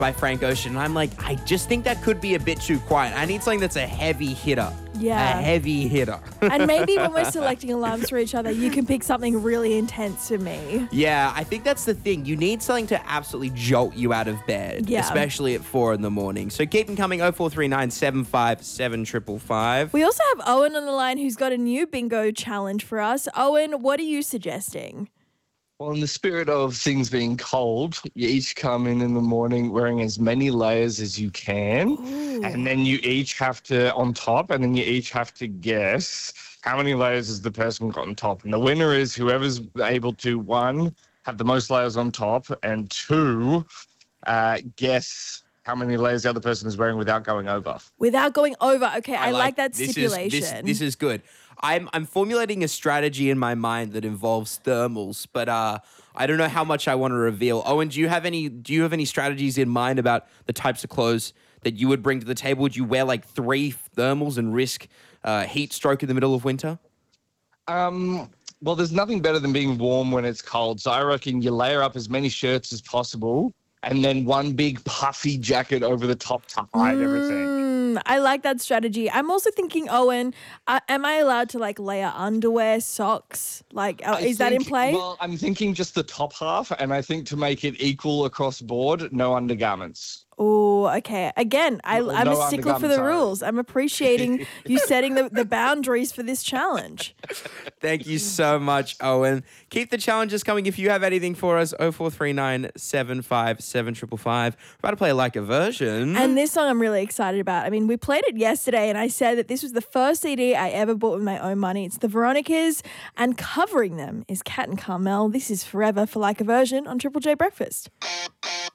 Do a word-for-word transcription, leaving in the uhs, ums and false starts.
by Frank Ocean. And I'm like, I just think that could be a bit too quiet. I need something that's a heavy hitter. Yeah. A heavy hitter. And maybe when we're selecting alarms for each other, you can pick something really intense for me. Yeah, I think that's the thing. You need something to absolutely jolt you out of bed, Yeah. especially at four in the morning. So keep them coming, oh four three nine, seven five seven, five five five. We also have Owen on the line who's got a new bingo challenge for us. Owen, what are you suggesting? Well, in the spirit of things being cold, you each come in in the morning wearing as many layers as you can. Ooh. And then you each have to, on top, and then you each have to guess how many layers has the person got on top. And the winner is whoever's able to, one, have the most layers on top, and two, uh, guess how many layers the other person is wearing without going over. Without going over. Okay, I, like, that this is- stipulation. this, this is good. I'm I'm formulating a strategy in my mind that involves thermals, but uh, I don't know how much I want to reveal. Owen, do you have any do you have any strategies in mind about the types of clothes that you would bring to the table? Would you wear like three thermals and risk uh, heat stroke in the middle of winter? Um, well, there's nothing better than being warm when it's cold. So I reckon you layer up as many shirts as possible and then one big puffy jacket over the top to hide everything. Mm, I like that strategy. I'm also thinking, Owen, uh, am I allowed to like layer underwear, socks? Like, uh, I is that in think- play? Well, I'm thinking just the top half, and I think to make it equal across board, no undergarments. Oh, okay. Again, I, No- I'm no a stickler for the undergarments, sorry. rules. I'm appreciating you setting the, the boundaries for this challenge. Thank you so much, Owen. Keep the challenges coming. If you have anything for us, oh four three nine, seven five seven, five five five. We're about to play Like a Version. And this song I'm really excited about. I mean, we played it yesterday and I said that this was the first C D I ever bought with my own money. It's the Veronicas, and covering them is Kat and Carmel. This is Forever for Like a Version on Triple J Breakfast.